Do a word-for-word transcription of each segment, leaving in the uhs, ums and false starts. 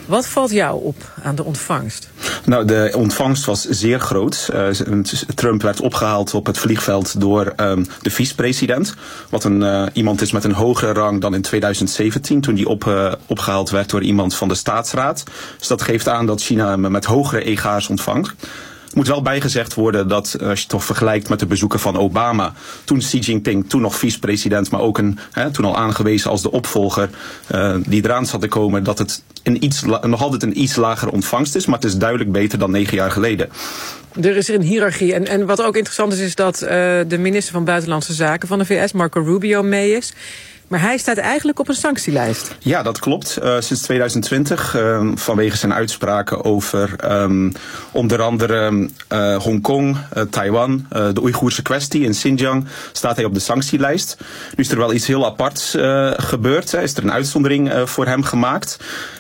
Wat valt jou op aan de ontvangst? Nou, de ontvangst was zeer groot. Uh, Trump werd opgehaald op het vliegveld door um, de vicepresident. Wat een, uh, iemand is met een hogere rang dan in tweeduizend zeventien... toen die op, uh, opgehaald werd door iemand van de staatsraad. Dus dat geeft aan dat China hem met hogere egaars ontvangt. Er moet wel bijgezegd worden dat, als je het toch vergelijkt met de bezoeken van Obama, toen Xi Jinping, toen nog vicepresident, maar ook een, hè, toen al aangewezen als de opvolger uh, die eraan zat te komen, dat het een iets, nog altijd een iets lagere ontvangst is, maar het is duidelijk beter dan negen jaar geleden. Er is er een hiërarchie. En, en wat ook interessant is, is dat uh, de minister van Buitenlandse Zaken van de V S, Marco Rubio, mee is. Maar hij staat eigenlijk op een sanctielijst. Ja, dat klopt. Uh, sinds tweeduizend twintig, uh, vanwege zijn uitspraken over um, onder andere uh, Hongkong, uh, Taiwan, uh, de Oeigoerse kwestie in Xinjiang, staat hij op de sanctielijst. Nu is er wel iets heel aparts uh, gebeurd. Hè. Is er een uitzondering uh, voor hem gemaakt.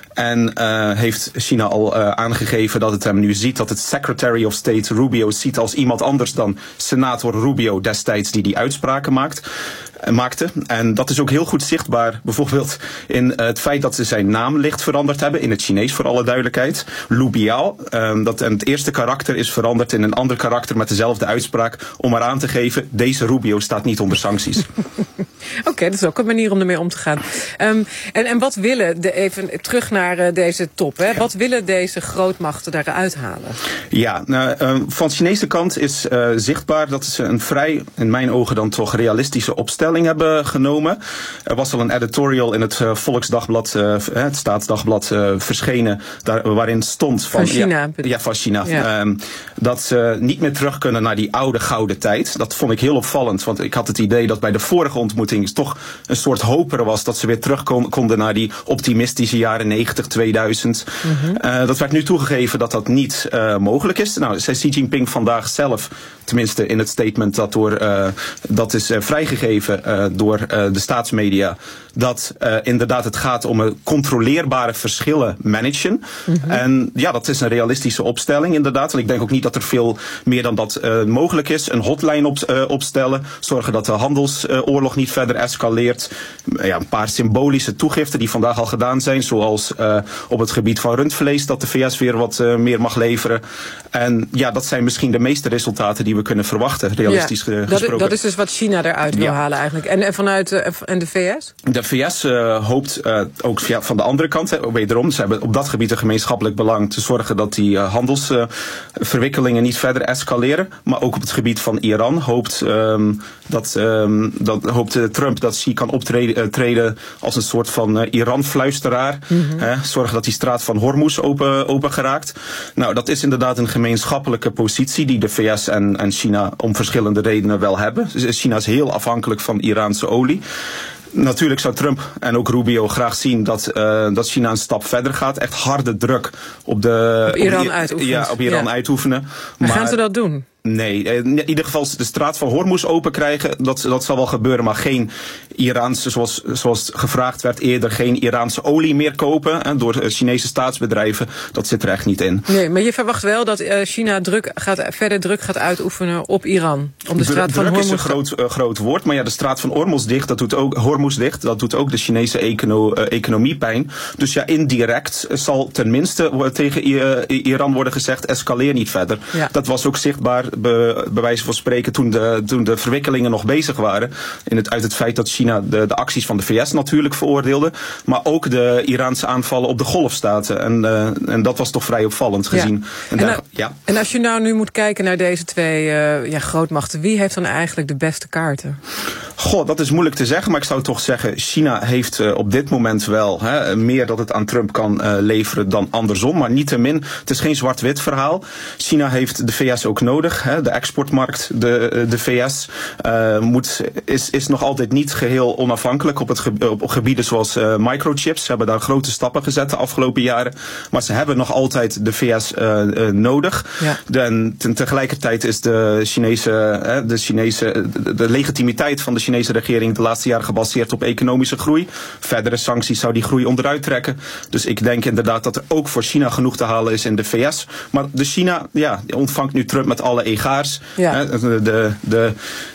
En uh, heeft China al uh, aangegeven dat het hem nu ziet, dat het Secretary of State Rubio ziet als iemand anders dan senator Rubio destijds die die uitspraken maakt. maakte. En dat is ook heel goed zichtbaar bijvoorbeeld in uh, het feit dat ze zijn naam licht veranderd hebben, in het Chinees voor alle duidelijkheid. Lu Biao. Um, dat, en het eerste karakter is veranderd in een ander karakter met dezelfde uitspraak om maar aan te geven, deze Rubio staat niet onder sancties. Oké, okay, dat is ook een manier om ermee om te gaan. Um, en, en wat willen, de, even terug naar uh, deze top, hè? Wat willen deze grootmachten daaruit halen? Ja, nou, um, van de Chinese kant is uh, zichtbaar dat ze een vrij, in mijn ogen dan toch realistische opstelling hebben genomen. Er was al een editorial in het uh, Volksdagblad, uh, het Staatsdagblad, uh, verschenen, daar, waarin stond van, van China. Ja, ja, van China. Ja. Um, dat ze niet meer terug kunnen naar die oude gouden tijd. Dat vond ik heel opvallend, want ik had het idee dat bij de vorige ontmoeting toch een soort hoper was dat ze weer terug kon, konden naar die optimistische jaren negentig, tweeduizend. Mm-hmm. Uh, dat werd nu toegegeven dat dat niet uh, mogelijk is. Nou, zei Xi Jinping vandaag zelf, tenminste in het statement dat door uh, dat is uh, vrijgegeven uh, door uh, de staatsmedia, dat uh, inderdaad het gaat om een controleerbare verschillen managen. Mm-hmm. En ja, dat is een realistische opstelling inderdaad. En ik denk ook niet dat er veel meer dan dat uh, mogelijk is. Een hotline op, uh, opstellen, zorgen dat de handelsoorlog niet verder escaleert. Ja, een paar symbolische toegiften die vandaag al gedaan zijn, zoals uh, op het gebied van rundvlees, dat de V S weer wat uh, meer mag leveren. En ja, dat zijn misschien de meeste resultaten die we kunnen verwachten, realistisch ja, gesproken. Dat, dat is dus wat China eruit wil ja. halen eigenlijk. En, en vanuit uh, en de V S? De V S uh, hoopt uh, ook ja, van de andere kant, hè, wederom, ze hebben op dat gebied een gemeenschappelijk belang te zorgen dat die uh, handelsverwikkelingen uh, niet verder escaleren. Maar ook op het gebied van Iran hoopt, um, dat, um, dat, hoopt uh, Trump dat Xi kan optreden uh, treden als een soort van uh, Iran-fluisteraar. Mm-hmm. Hè, zorgen dat die straat van Hormuz open, open geraakt. Nou, dat is inderdaad een gemeenschappelijke positie die de V S en, en China om verschillende redenen wel hebben. China is heel afhankelijk van Iraanse olie. Natuurlijk zou Trump en ook Rubio graag zien dat, uh, dat China een stap verder gaat. Echt harde druk op, de, op Iran uitoefenen. Ja, op Iran ja. uitoefenen. Maar gaan ze dat doen? Nee, in ieder geval de straat van Hormuz open krijgen, dat, dat zal wel gebeuren, maar geen Iraanse, zoals, zoals gevraagd werd eerder, geen Iraanse olie meer kopen hè, door Chinese staatsbedrijven. Dat zit er echt niet in. Nee, maar je verwacht wel dat uh, China druk gaat, verder druk gaat uitoefenen op Iran. Om de straat van druk Hormuz is een groot, uh, groot woord, maar ja, de straat van Hormuz dicht, dat doet ook, Hormuz dicht, dat doet ook de Chinese econo, uh, economie pijn. Dus ja, indirect zal tenminste tegen uh, Iran worden gezegd, escaleer niet verder. Ja. Dat was ook zichtbaar Be, bij wijze van spreken toen de, toen de verwikkelingen nog bezig waren. In het, uit het feit dat China de, de acties van de V S natuurlijk veroordeelde. Maar ook de Iraanse aanvallen op de golfstaten. En, uh, en dat was toch vrij opvallend gezien. Ja. En, en, daar, nou, ja. en als je nou nu moet kijken naar deze twee uh, ja, grootmachten. Wie heeft dan eigenlijk de beste kaarten? Goh, dat is moeilijk te zeggen. Maar ik zou toch zeggen, China heeft uh, op dit moment wel hè, meer dat het aan Trump kan uh, leveren dan andersom. Maar niettemin, het is geen zwart-wit verhaal. China heeft de V S ook nodig. Hè, de exportmarkt, de, de V S, uh, moet, is, is nog altijd niet geheel onafhankelijk op, het ge, op gebieden zoals uh, microchips. Ze hebben daar grote stappen gezet de afgelopen jaren. Maar ze hebben nog altijd de V S uh, uh, nodig. Ja. De, en ten, tegelijkertijd is de Chinese, uh, de Chinese, de, de legitimiteit van de Chinese regering de laatste jaren gebaseerd op economische groei. Verdere sancties zou die groei onderuit trekken. Dus ik denk inderdaad dat er ook voor China genoeg te halen is in de V S. Maar de China, ja, ontvangt nu Trump met alle egaars. Ja. De, de, de,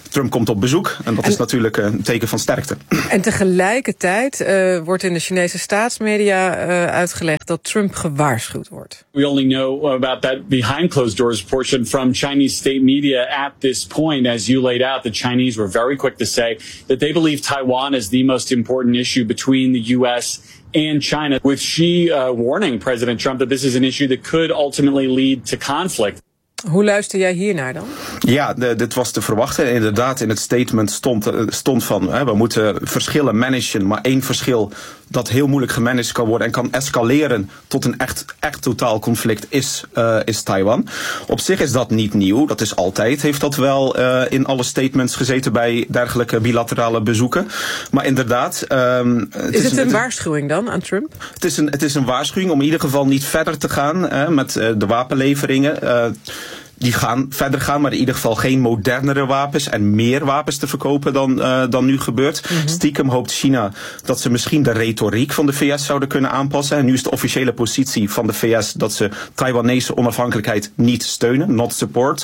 Trump komt op bezoek en dat en, is natuurlijk een teken van sterkte. En tegelijkertijd uh, wordt in de Chinese staatsmedia uh, uitgelegd dat Trump gewaarschuwd wordt. We only know about that behind closed doors portion from Chinese state media at this point. As you laid out, the Chinese were very quick to say that they believe Taiwan is the most important issue between the U S and China, with Xi uh, warning President Trump that this is an issue that could ultimately lead to conflict. Hoe luister jij hiernaar dan? Ja, de, dit was te verwachten. Inderdaad, in het statement stond, stond van hè, we moeten verschillen managen, maar één verschil dat heel moeilijk gemanaged kan worden en kan escaleren tot een echt, echt totaal conflict is, uh, is Taiwan. Op zich is dat niet nieuw. Dat is altijd, heeft dat wel uh, in alle statements gezeten bij dergelijke bilaterale bezoeken. Maar inderdaad... Um, het is, is het een, een waarschuwing dan aan Trump? Het is een, het is een waarschuwing om in ieder geval niet verder te gaan uh, met uh, de wapenleveringen. Uh, Die gaan verder gaan, maar in ieder geval geen modernere wapens en meer wapens te verkopen dan, uh, dan nu gebeurt. Mm-hmm. Stiekem hoopt China dat ze misschien de retoriek van de V S zouden kunnen aanpassen. En nu is de officiële positie van de V S dat ze Taiwanese onafhankelijkheid niet steunen, not support.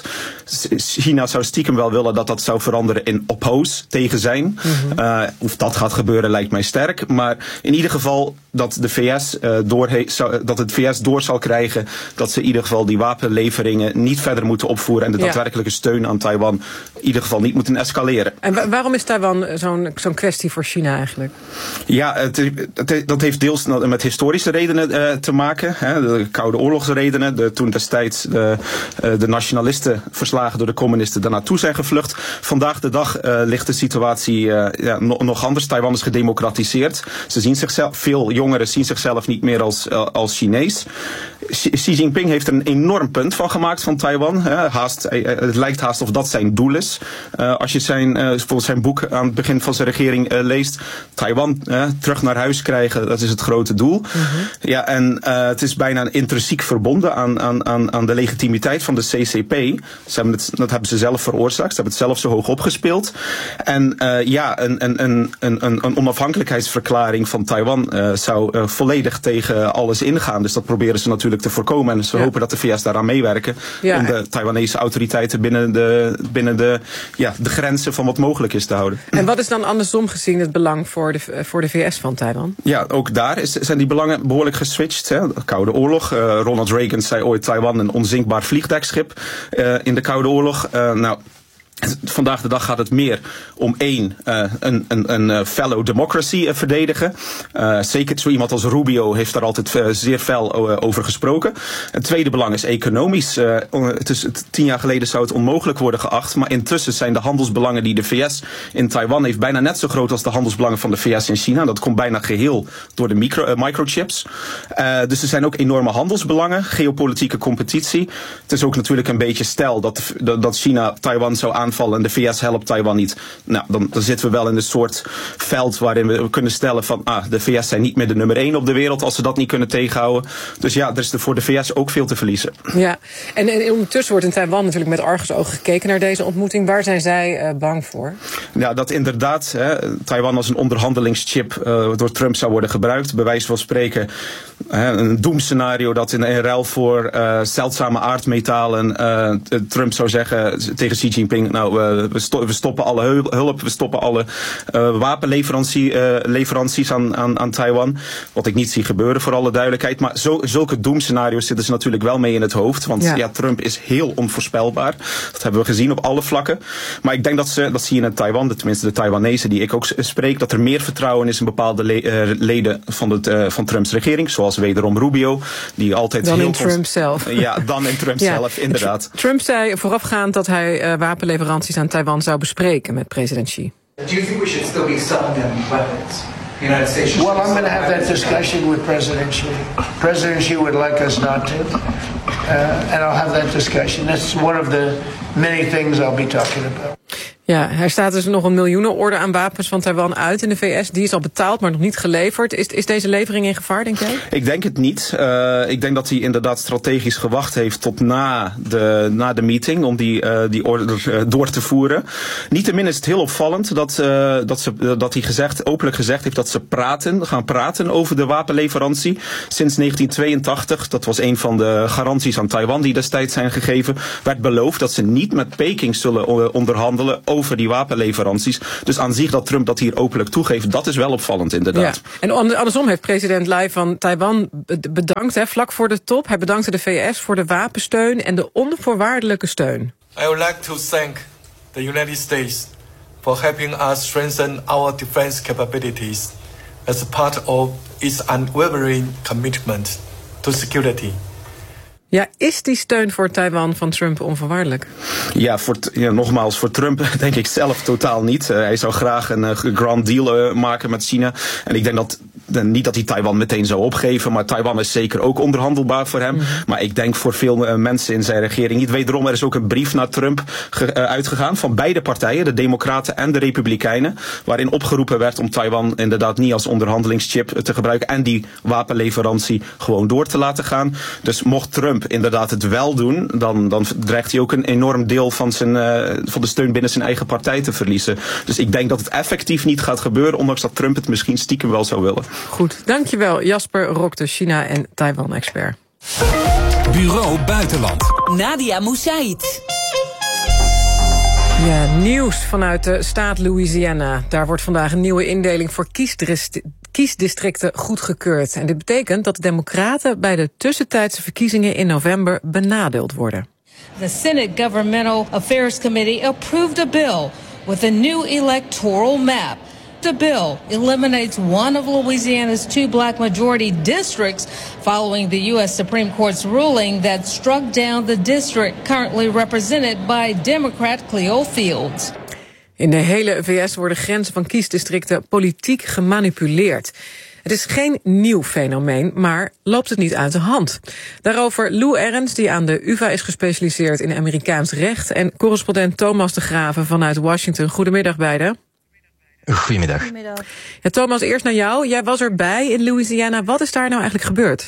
China zou stiekem wel willen dat dat zou veranderen in oppose, tegen zijn. Mm-hmm. Uh, of dat gaat gebeuren lijkt mij sterk. Maar in ieder geval dat de V S uh, door he- zou, dat het V S door zal krijgen dat ze in ieder geval die wapenleveringen niet verder moeten opvoeren en de daadwerkelijke ja. steun aan Taiwan in ieder geval niet moeten escaleren. En wa- waarom is Taiwan zo'n, zo'n kwestie voor China eigenlijk? Ja, het, het, dat heeft deels met historische redenen uh, te maken. Hè, de Koude Oorlogsredenen. De, toen destijds de, uh, de nationalisten verslagen door de communisten daar naartoe zijn gevlucht. Vandaag de dag uh, ligt de situatie uh, ja, no, nog anders. Taiwan is gedemocratiseerd. Ze zien zichzelf, veel jongeren zien zichzelf niet meer als, uh, als Chinees. Xi Jinping heeft er een enorm punt van gemaakt van Taiwan. Hè, haast, het lijkt haast of dat zijn doel is. Uh, als je zijn, uh, volgens zijn boek aan het begin van zijn regering uh, leest. Taiwan uh, terug naar huis krijgen, dat is het grote doel. Mm-hmm. Ja, en uh, het is bijna intrinsiek verbonden aan, aan, aan, aan de legitimiteit van de C C P. Ze hebben het, dat hebben ze zelf veroorzaakt. Ze hebben het zelf zo hoog opgespeeld. En uh, ja, een, een, een, een, een onafhankelijkheidsverklaring van Taiwan uh, zou uh, volledig tegen alles ingaan. Dus dat proberen ze natuurlijk te voorkomen. En ze ja. hopen dat de V S daaraan meewerken. Ja. Om de Taiwanese autoriteiten binnen, de, binnen de, ja, de grenzen van wat mogelijk is te houden. En wat is dan andersom gezien het belang voor de, voor de V S van Taiwan? Ja, ook daar is, zijn die belangen behoorlijk geswitcht. Hè. De Koude Oorlog. Uh, Ronald Reagan zei ooit Taiwan een onzinkbaar vliegdekschip uh, in de Koude Oorlog. Uh, nou... Vandaag de dag gaat het meer om één, uh, een, een, een fellow democracy uh, verdedigen. Uh, zeker zo iemand als Rubio heeft daar altijd uh, zeer fel uh, over gesproken. Het tweede belang is economisch. Uh, het is, het, tien jaar geleden zou het onmogelijk worden geacht. Maar intussen zijn de handelsbelangen die de V S in Taiwan heeft bijna net zo groot als de handelsbelangen van de V S in China. Dat komt bijna geheel door de micro, uh, microchips. Uh, dus er zijn ook enorme handelsbelangen, geopolitieke competitie. Het is ook natuurlijk een beetje stel dat, dat China Taiwan zou aanvallen en de V S helpt Taiwan niet. Nou, dan, dan zitten we wel in een soort veld waarin we kunnen stellen van ah, de V S zijn niet meer de nummer één op de wereld als ze dat niet kunnen tegenhouden. Dus ja, er is voor de V S ook veel te verliezen. Ja, en, en ondertussen wordt in Taiwan natuurlijk met argusogen gekeken naar deze ontmoeting. Waar zijn zij uh, bang voor? Ja, dat inderdaad hè, Taiwan als een onderhandelingschip uh, door Trump zou worden gebruikt. Bij wijze van spreken hè, een doemscenario dat in, in ruil voor uh, zeldzame aardmetalen uh, Trump zou zeggen tegen Xi Jinping, nou uh, we, sto- we stoppen alle hulp, we stoppen alle uh, wapenleveranties uh, aan, aan, aan Taiwan. Wat ik niet zie gebeuren voor alle duidelijkheid. Maar zo, zulke doemscenario's zitten ze natuurlijk wel mee in het hoofd. Want ja. ja, Trump is heel onvoorspelbaar. Dat hebben we gezien op alle vlakken. Maar ik denk dat ze, dat zie je in Taiwan, tenminste de Taiwanese die ik ook spreek, dat er meer vertrouwen is in bepaalde le- uh, leden van, het, uh, van Trumps regering. Zoals wederom Rubio. Die altijd dan heel in Trump zelf. Ja, dan in Trump ja. zelf, inderdaad. Trump zei voorafgaand dat hij uh, wapenleveranties aan Taiwan zou bespreken met president Xi. Do you think we should still be selling them weapons? The United States should well, I'm going to have that discussion with President Xi. President Xi would like us not to. Uh, and I'll have that discussion. That's one of the many things I'll be talking about. Ja, er staat dus nog een miljoenenorde aan wapens van Taiwan uit in de V S. Die is al betaald, maar nog niet geleverd. Is, is deze levering in gevaar, denk jij? Ik denk het niet. Uh, ik denk dat hij inderdaad strategisch gewacht heeft tot na de, na de meeting om die, uh, die order uh, door te voeren. Niettemin is het heel opvallend dat, uh, dat, ze, uh, dat hij gezegd, openlijk gezegd heeft dat ze praten, gaan praten over de wapenleverantie. Sinds negentien tweeëntachtig, dat was een van de garanties aan Taiwan die destijds zijn gegeven, werd beloofd dat ze niet met Peking zullen onderhandelen over die wapenleveranties. Dus aan zich dat Trump dat hier openlijk toegeeft, dat is wel opvallend inderdaad. Ja. En andersom heeft president Lai van Taiwan bedankt, hè, vlak voor de top. Hij bedankte de V S voor de wapensteun en de onvoorwaardelijke steun. I would like to thank the United States for helping us strengthen our defense capabilities as part of its unwavering commitment to security. Ja, is die steun voor Taiwan van Trump onvoorwaardelijk? Ja, voor, ja, nogmaals, voor Trump denk ik zelf totaal niet. Uh, hij zou graag een uh, grand deal uh, maken met China. En ik denk dat, uh, niet dat hij Taiwan meteen zou opgeven, maar Taiwan is zeker ook onderhandelbaar voor hem. Mm-hmm. Maar ik denk voor veel uh, mensen in zijn regering niet. Wederom, er is ook een brief naar Trump ge, uh, uitgegaan van beide partijen, de Democraten en de Republikeinen, waarin opgeroepen werd om Taiwan inderdaad niet als onderhandelingschip te gebruiken en die wapenleverantie gewoon door te laten gaan. Dus mocht Trump inderdaad het wel doen, dan, dan dreigt hij ook een enorm deel van, zijn, uh, van de steun binnen zijn eigen partij te verliezen. Dus ik denk dat het effectief niet gaat gebeuren, ondanks dat Trump het misschien stiekem wel zou willen. Goed, dankjewel Jasper Rokte, China- en Taiwan-expert. Bureau Buitenland. Nadia Moussaïd. Ja, nieuws vanuit de staat Louisiana. Daar wordt vandaag een nieuwe indeling voor kiesdistricten. kiesdistricten goedgekeurd. En dit betekent dat de Democraten bij de tussentijdse verkiezingen in november benadeeld worden. The Senate Governmental Affairs Committee approved a bill with a new electoral map. The bill eliminates one of Louisiana's two black majority districts following the U S Supreme Court's ruling that struck down the district currently represented by Democrat Cleo Fields. In de hele V S worden grenzen van kiesdistricten politiek gemanipuleerd. Het is geen nieuw fenomeen, maar loopt het niet uit de hand? Daarover Lou Ernst, die aan de U vA is gespecialiseerd in Amerikaans recht, en correspondent Thomas de Graven vanuit Washington. Goedemiddag beiden. Goedemiddag. Goedemiddag. Ja, Thomas, eerst naar jou. Jij was erbij in Louisiana. Wat is daar nou eigenlijk gebeurd?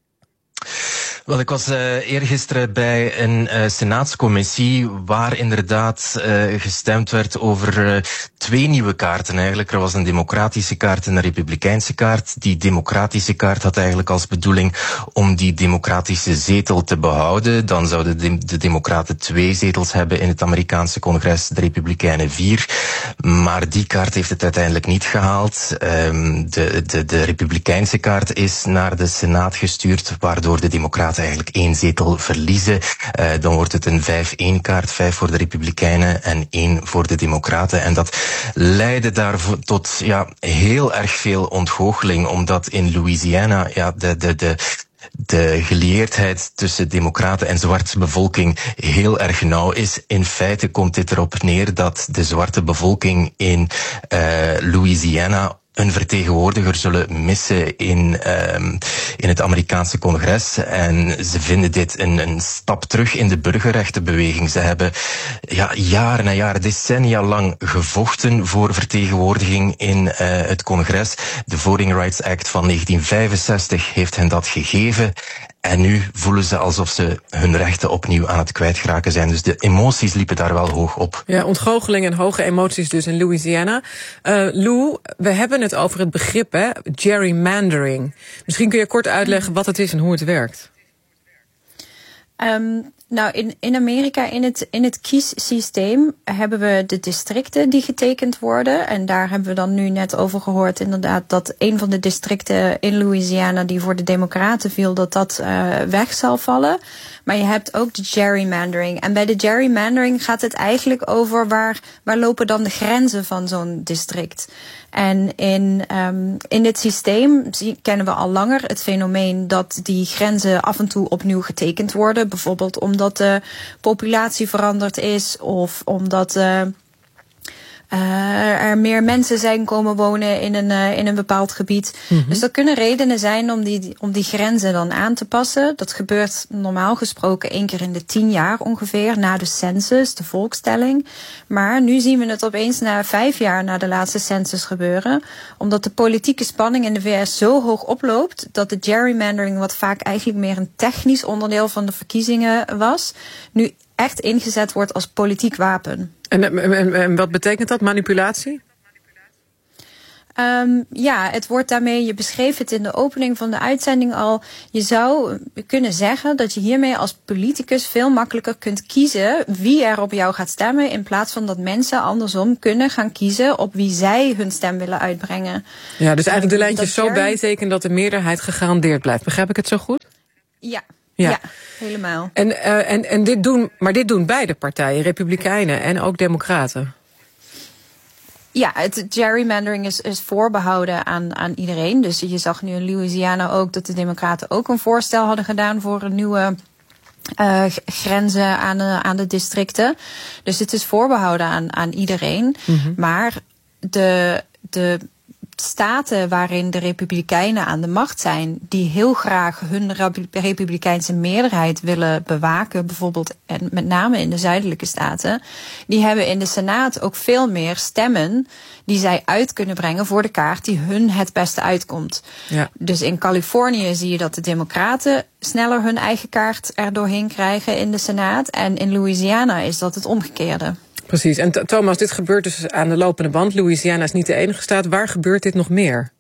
Wel, ik was uh, eergisteren bij een uh, senaatscommissie waar inderdaad uh, gestemd werd over uh, twee nieuwe kaarten eigenlijk. Er was een democratische kaart en een republikeinse kaart. Die democratische kaart had eigenlijk als bedoeling om die democratische zetel te behouden. Dan zouden de, de democraten twee zetels hebben in het Amerikaanse congres, de republikeinen vier. Maar die kaart heeft het uiteindelijk niet gehaald. Um, de, de, de republikeinse kaart is naar de Senaat gestuurd, waardoor de democraten eigenlijk één zetel verliezen. Uh, dan wordt het een vijf-één kaart, vijf voor de Republikeinen en één voor de Democraten. En dat leidde daarvoor tot ja, heel erg veel ontgoocheling, omdat in Louisiana ja, de, de, de de gelieerdheid tussen democraten en zwarte bevolking heel erg nauw is. In feite komt dit erop neer dat de zwarte bevolking in uh, Louisiana een vertegenwoordiger zullen missen in, um, in het Amerikaanse congres. En ze vinden dit een, een stap terug in de burgerrechtenbeweging. Ze hebben ja, jaren en jaren, decennia lang gevochten voor vertegenwoordiging in uh, het congres. De Voting Rights Act van negentien vijfenzestig heeft hen dat gegeven. En nu voelen ze alsof ze hun rechten opnieuw aan het kwijtgeraken zijn. Dus de emoties liepen daar wel hoog op. Ja, ontgoocheling en hoge emoties dus in Louisiana. Uh, Lou, we hebben het over het begrip, hè, gerrymandering. Misschien kun je kort uitleggen wat het is en hoe het werkt. Um, nou, in, in Amerika, in het, in het kiessysteem, hebben we de districten die getekend worden. En daar hebben we dan nu net over gehoord, inderdaad, dat een van de districten in Louisiana die voor de Democraten viel, dat dat uh, weg zal vallen. Maar je hebt ook de gerrymandering. En bij de gerrymandering gaat het eigenlijk over waar, waar lopen dan de grenzen van zo'n district. En in, um, in dit systeem zie, kennen we al langer het fenomeen dat die grenzen af en toe opnieuw getekend worden. Bijvoorbeeld omdat de populatie veranderd is of omdat uh, uh, er meer mensen zijn komen wonen in een, uh, in een bepaald gebied. Mm-hmm. Dus dat kunnen redenen zijn om die, om die grenzen dan aan te passen. Dat gebeurt normaal gesproken één keer in de tien jaar ongeveer, na de census, de volkstelling. Maar nu zien we het opeens na vijf jaar na de laatste census gebeuren. Omdat de politieke spanning in de V S zo hoog oploopt dat de gerrymandering, wat vaak eigenlijk meer een technisch onderdeel van de verkiezingen was, nu echt ingezet wordt als politiek wapen. En, en, en wat betekent dat, manipulatie? Um, ja, het wordt daarmee, je beschreef het in de opening van de uitzending al. Je zou kunnen zeggen dat je hiermee als politicus veel makkelijker kunt kiezen wie er op jou gaat stemmen, in plaats van dat mensen andersom kunnen gaan kiezen op wie zij hun stem willen uitbrengen. Ja, dus eigenlijk de lijntjes zo Jerry... bijtekenen dat de meerderheid gegarandeerd blijft. Begrijp ik het zo goed? Ja. Ja, ja helemaal. En, uh, en, en dit doen, maar dit doen beide partijen, Republikeinen en ook Democraten. Ja, het gerrymandering is, is voorbehouden aan, aan iedereen. Dus je zag nu in Louisiana ook dat de Democraten ook een voorstel hadden gedaan voor een nieuwe uh, grenzen aan de, aan de districten. Dus het is voorbehouden aan, aan iedereen. Mm-hmm. Maar de, de staten waarin de Republikeinen aan de macht zijn, die heel graag hun Republikeinse meerderheid willen bewaken, bijvoorbeeld en met name in de zuidelijke staten, die hebben in de Senaat ook veel meer stemmen die zij uit kunnen brengen voor de kaart die hun het beste uitkomt. Ja. Dus in Californië zie je dat de Democraten sneller hun eigen kaart er doorheen krijgen in de Senaat, en in Louisiana is dat het omgekeerde. Precies. En Thomas, dit gebeurt dus aan de lopende band. Louisiana is niet de enige staat. Waar gebeurt dit nog meer?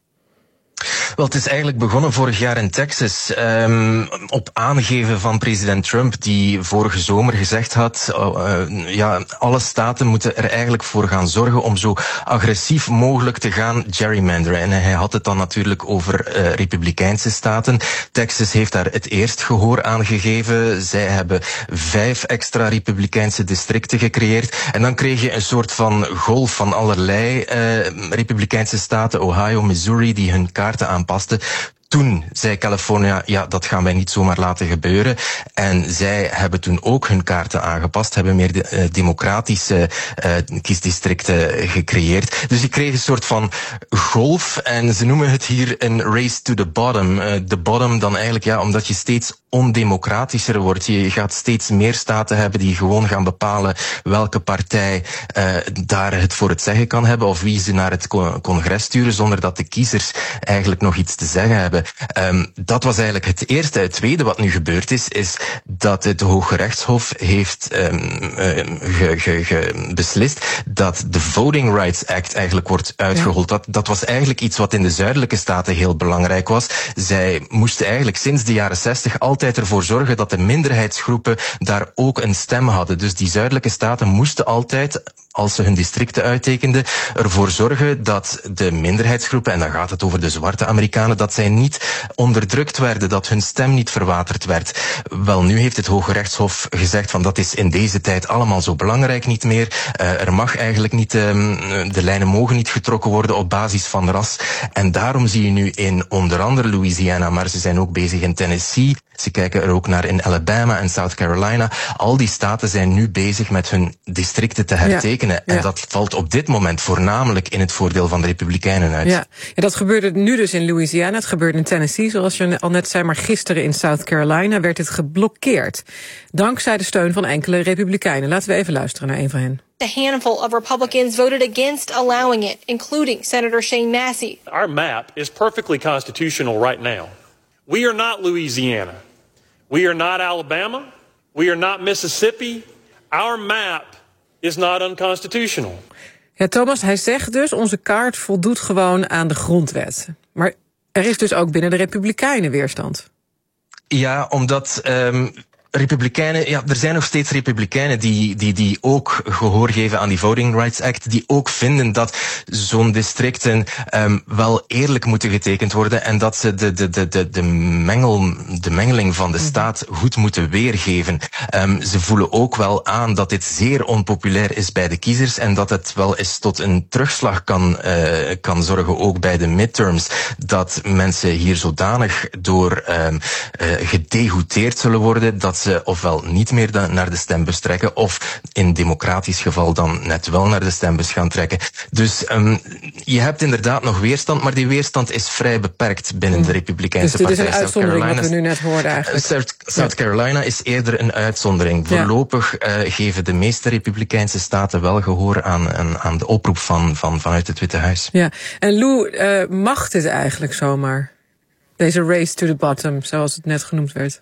Wel, het is eigenlijk begonnen vorig jaar in Texas, um, op aangeven van president Trump, die vorige zomer gezegd had, uh, ja, alle staten moeten er eigenlijk voor gaan zorgen om zo agressief mogelijk te gaan gerrymanderen. En hij had het dan natuurlijk over uh, republikeinse staten. Texas heeft daar het eerst gehoor aan gegeven. Zij hebben vijf extra republikeinse districten gecreëerd. En dan kreeg je een soort van golf van allerlei uh, republikeinse staten, Ohio, Missouri, die hun kaarten aanpasten. Toen zei California, ja, dat gaan wij niet zomaar laten gebeuren. En zij hebben toen ook hun kaarten aangepast, hebben meer de, uh, democratische uh, kiesdistricten gecreëerd. Dus je kreeg een soort van golf, en ze noemen het hier een race to the bottom. Uh, the bottom dan eigenlijk, ja, omdat je steeds ondemocratischer wordt. Je gaat steeds meer staten hebben die gewoon gaan bepalen welke partij uh, daar het voor het zeggen kan hebben, of wie ze naar het congres sturen, zonder dat de kiezers eigenlijk nog iets te zeggen hebben. Um, dat was eigenlijk het eerste. Het tweede wat nu gebeurd is, is dat het Hoge Rechtshof heeft um, uh, ge, ge, ge beslist dat de Voting Rights Act eigenlijk wordt uitgehold. Ja. Dat, dat was eigenlijk iets wat in de zuidelijke staten heel belangrijk was. Zij moesten eigenlijk sinds de jaren zestig altijd ervoor zorgen dat de minderheidsgroepen daar ook een stem hadden. Dus die zuidelijke staten moesten altijd, als ze hun districten uittekenden, ervoor zorgen dat de minderheidsgroepen, en dan gaat het over de zwarte Amerikanen, dat zij niet onderdrukt werden, dat hun stem niet verwaterd werd. Wel, nu heeft het Hoge Rechtshof gezegd van dat is in deze tijd allemaal zo belangrijk niet meer. Uh, er mag eigenlijk niet, um, de lijnen mogen niet getrokken worden op basis van ras. En daarom zie je nu in onder andere Louisiana, maar ze zijn ook bezig in Tennessee. Ze kijken er ook naar in Alabama en South Carolina. Al die staten zijn nu bezig met hun districten te hertekenen. Ja, ja. En dat valt op dit moment voornamelijk in het voordeel van de Republikeinen uit. Ja, ja, dat gebeurde nu dus in Louisiana. Het gebeurde in Tennessee, zoals je al net zei. Maar gisteren in South Carolina werd het geblokkeerd. Dankzij de steun van enkele Republikeinen. Laten we even luisteren naar een van hen. A handful of Republicans voted against allowing it, including Senator Shane Massey. Our map is perfectly constitutional right now. We are not Louisiana. We are not Alabama. We are not Mississippi. Our map is not unconstitutional. Ja, Thomas, hij zegt dus, onze kaart voldoet gewoon aan de grondwet. Maar er is dus ook binnen de Republikeinen weerstand. Ja, omdat um, Republikeinen, ja, er zijn nog steeds Republikeinen die, die, die ook gehoor geven aan die Voting Rights Act, die ook vinden dat zo'n districten um, wel eerlijk moeten getekend worden en dat ze de, de, de, de, de, mengel, de mengeling van de staat goed moeten weergeven. Um, ze voelen ook wel aan dat dit zeer onpopulair is bij de kiezers en dat het wel eens tot een terugslag kan, uh, kan zorgen, ook bij de midterms, dat mensen hier zodanig door um, uh, gedegoûteerd zullen worden dat ze ofwel niet meer da- naar de stembus trekken, of in democratisch geval dan net wel naar de stembus gaan trekken. Dus um, je hebt inderdaad nog weerstand, maar die weerstand is vrij beperkt binnen de Republikeinse dus partij. Dus dit is een uitzondering wat we nu net hoorden eigenlijk. South, South Carolina is eerder een uitzondering. Ja. Voorlopig uh, geven de meeste Republikeinse staten wel gehoor aan, aan, aan de oproep van, van, vanuit het Witte Huis. Ja, en Lou, uh, mag dit eigenlijk zomaar? Deze race to the bottom, zoals het net genoemd werd.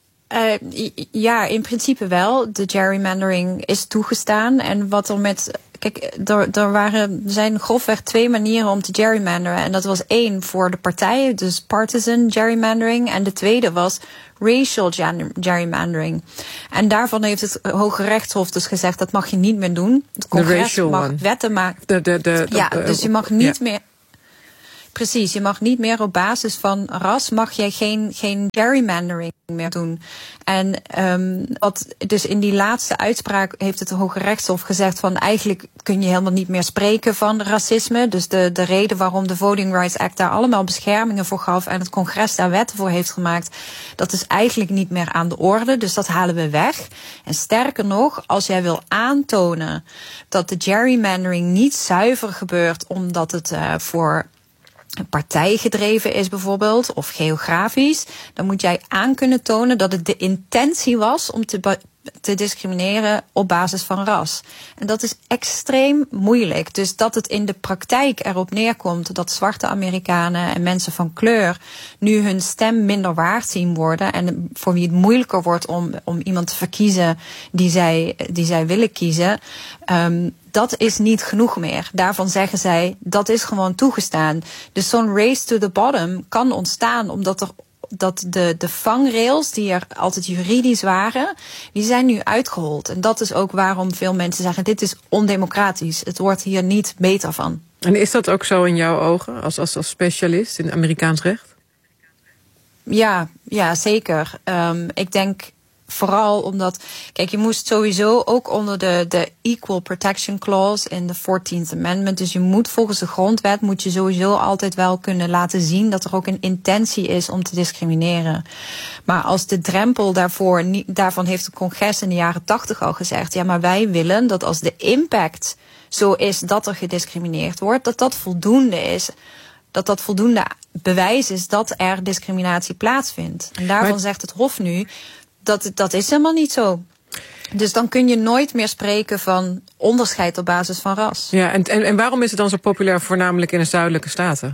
Uh, ja, in principe wel. De gerrymandering is toegestaan. En wat er met kijk, er, er, waren, er zijn grofweg twee manieren om te gerrymanderen. En dat was één voor de partijen, dus partisan gerrymandering. En de tweede was racial gerrymandering. En daarvan heeft het Hoge Rechtshof dus gezegd, dat mag je niet meer doen. Het congres mag one. wetten maken. De, de, de, ja, de, dus je mag niet ja. meer... Precies, je mag niet meer op basis van ras, mag je geen, geen gerrymandering meer doen. En um, wat, dus in die laatste uitspraak heeft het Hoge Rechtshof gezegd van eigenlijk kun je helemaal niet meer spreken van racisme. Dus de, de reden waarom de Voting Rights Act daar allemaal beschermingen voor gaf en het congres daar wetten voor heeft gemaakt, dat is eigenlijk niet meer aan de orde. Dus dat halen we weg. En sterker nog, als jij wil aantonen dat de gerrymandering niet zuiver gebeurt omdat het uh, voor partijgedreven is bijvoorbeeld, of geografisch, dan moet jij aan kunnen tonen dat het de intentie was om te, te discrimineren op basis van ras. En dat is extreem moeilijk. Dus dat het in de praktijk erop neerkomt dat zwarte Amerikanen en mensen van kleur nu hun stem minder waard zien worden en voor wie het moeilijker wordt om, om iemand te verkiezen die zij, die zij willen kiezen, um, dat is niet genoeg meer. Daarvan zeggen zij, dat is gewoon toegestaan. Dus zo'n race to the bottom kan ontstaan omdat er dat de, de vangrails die er altijd juridisch waren, die zijn nu uitgehold. En dat is ook waarom veel mensen zeggen, dit is ondemocratisch. Het wordt hier niet beter van. En is dat ook zo in jouw ogen, als, als, als specialist in Amerikaans recht? Ja, ja zeker. Um, ik denk vooral omdat, kijk, je moest sowieso ook onder de, de Equal Protection Clause in de fourteenth Amendment. Dus je moet volgens de grondwet moet je sowieso altijd wel kunnen laten zien dat er ook een intentie is om te discrimineren. Maar als de drempel daarvoor, daarvan heeft het congres in de jaren tachtig al gezegd, ja, maar wij willen dat als de impact zo is dat er gediscrimineerd wordt, dat dat voldoende is. Dat dat voldoende bewijs is dat er discriminatie plaatsvindt. En daarvan maar zegt het Hof nu, dat, dat is helemaal niet zo. Dus dan kun je nooit meer spreken van onderscheid op basis van ras. Ja, en, en, en waarom is het dan zo populair voornamelijk in de zuidelijke staten?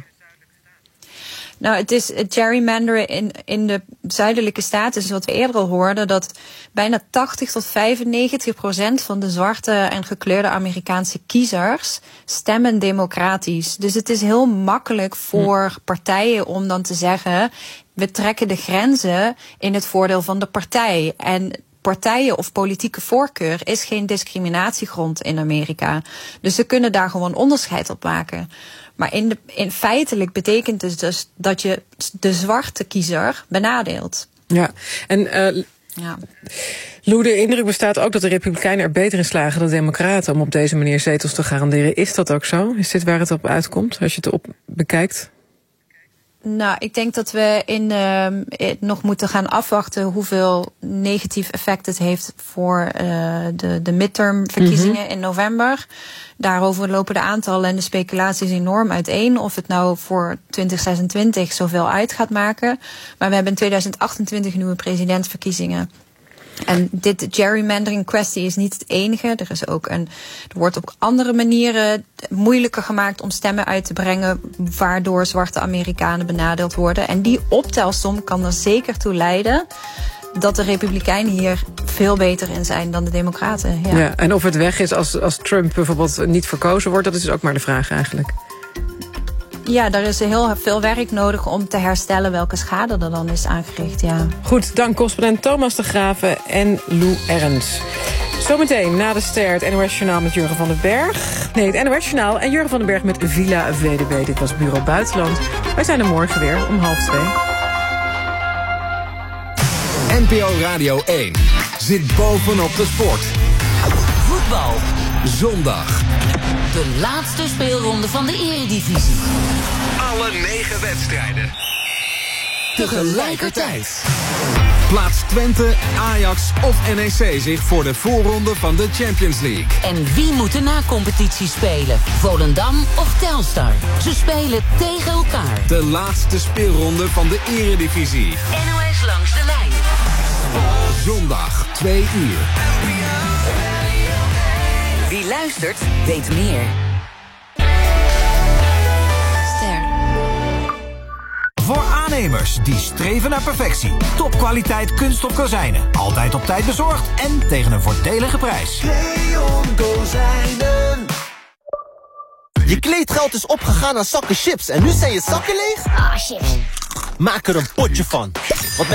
Nou, het is het gerrymanderen in, in de zuidelijke staten, is wat we eerder al hoorden, dat bijna tachtig tot vijfennegentig procent van de zwarte en gekleurde Amerikaanse kiezers stemmen democratisch. Dus het is heel makkelijk voor partijen om dan te zeggen, we trekken de grenzen in het voordeel van de partij. En partijen of politieke voorkeur is geen discriminatiegrond in Amerika. Dus ze kunnen daar gewoon onderscheid op maken. Maar in de, in feitelijk betekent het dus dat je de zwarte kiezer benadeelt. Ja, en uh, ja. Lou, de indruk bestaat ook dat de Republikeinen er beter in slagen dan de Democraten om op deze manier zetels te garanderen. Is dat ook zo? Is dit waar het op uitkomt, als je het op bekijkt? Nou, ik denk dat we in, uh, nog moeten gaan afwachten hoeveel negatief effect het heeft voor uh, de, de midterm-verkiezingen mm-hmm. in november. Daarover lopen de aantallen en de speculaties enorm uiteen. Of het nou voor twintig zesentwintig zoveel uit gaat maken. Maar we hebben in tweeduizend achtentwintig nieuwe presidentsverkiezingen. En dit gerrymandering kwestie is niet het enige. Er is ook een, er wordt op andere manieren moeilijker gemaakt om stemmen uit te brengen, waardoor zwarte Amerikanen benadeeld worden. En die optelsom kan er zeker toe leiden dat de Republikeinen hier veel beter in zijn dan de Democraten. Ja, ja, en of het weg is als, als Trump bijvoorbeeld niet verkozen wordt, dat is dus ook maar de vraag eigenlijk. Ja, daar is heel veel werk nodig om te herstellen welke schade er dan is aangericht, ja. Goed, dank correspondent Thomas de Graven en Lou Erens. Zometeen na de ster het N O S-journaal met Jurgen van den Berg. Nee, het N O S-journaal en Jurgen van den Berg met Villa V D B. Dit was Bureau Buitenland. Wij zijn er morgen weer om half twee. N P O Radio één zit bovenop de sport. Voetbal. Zondag. De laatste speelronde van de Eredivisie. Alle negen wedstrijden. Tegelijkertijd. Plaatst Twente, Ajax of N E C zich voor de voorronde van de Champions League. En wie moet de na-competitie spelen? Volendam of Telstar? Ze spelen tegen elkaar. De laatste speelronde van de Eredivisie. N O S langs de lijn. Zondag, twee uur. Wie luistert, weet meer. Ster. Voor aannemers die streven naar perfectie. Topkwaliteit kunststof kozijnen. Altijd op tijd bezorgd en tegen een voordelige prijs. Leon Kozijnen. Je kleedgeld is opgegaan aan zakken chips en nu zijn je zakken leeg? Ah, chips. Maak er een potje van. Want met